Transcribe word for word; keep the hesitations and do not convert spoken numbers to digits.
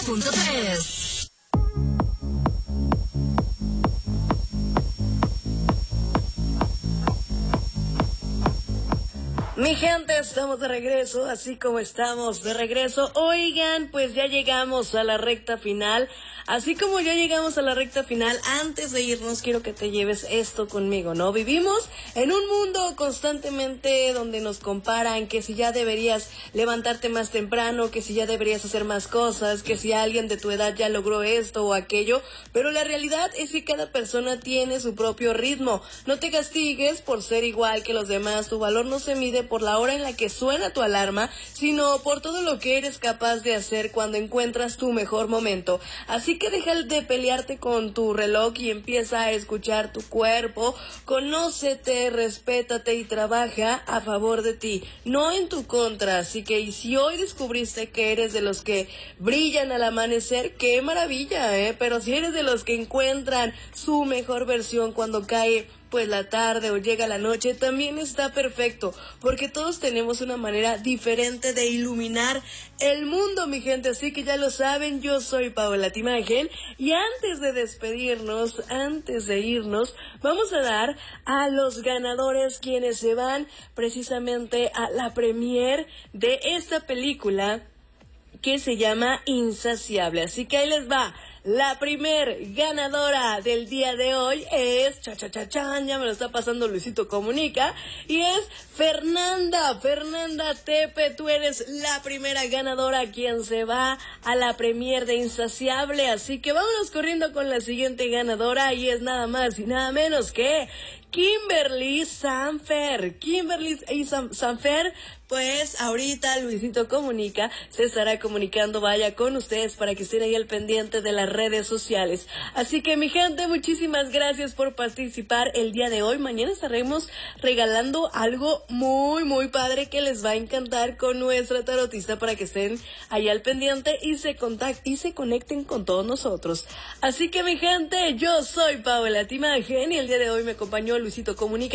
Punto tres. Mi gente, estamos de regreso, así como estamos de regreso. Oigan, pues ya llegamos a la recta final. Así como ya llegamos a la recta final, antes de irnos quiero que te lleves esto conmigo, ¿no? Vivimos en un mundo constantemente donde nos comparan que si ya deberías levantarte más temprano, que si ya deberías hacer más cosas, que si alguien de tu edad ya logró esto o aquello, pero la realidad es que cada persona tiene su propio ritmo. No te castigues por ser igual que los demás, tu valor no se mide por la hora en la que suena tu alarma, sino por todo lo que eres capaz de hacer cuando encuentras tu mejor momento. Así que deja de pelearte con tu reloj y empieza a escuchar tu cuerpo. Conócete, respétate y trabaja a favor de ti, no en tu contra. Así que y si hoy descubriste que eres de los que brillan al amanecer, qué maravilla, ¿eh? Pero si eres de los que encuentran su mejor versión cuando cae pues la tarde o llega la noche, también está perfecto, porque todos tenemos una manera diferente de iluminar el mundo, mi gente. Así que ya lo saben, yo soy Paola Timagen, y antes de despedirnos, antes de irnos, vamos a dar a los ganadores quienes se van precisamente a la premier de esta película que se llama Insaciable. Así que ahí les va. La primer ganadora del día de hoy es, cha, cha, cha, chan, ya me lo está pasando Luisito Comunica, y es Fernanda, Fernanda Tepe. Tú eres la primera ganadora quien se va a la premier de Insaciable. Así que vámonos corriendo con la siguiente ganadora, y es nada más y nada menos que Kimberly Sanfer. Kimberly y San- Sanfer, pues ahorita Luisito Comunica se estará comunicando, vaya, con ustedes para que estén ahí al pendiente de las redes sociales. Así que mi gente, muchísimas gracias por participar el día de hoy. Mañana estaremos regalando algo muy muy padre que les va a encantar con nuestra tarotista, para que estén ahí al pendiente y se contact y se conecten con todos nosotros. Así que mi gente, yo soy Paola Timagen y el día de hoy me acompañó Luisito Comunica.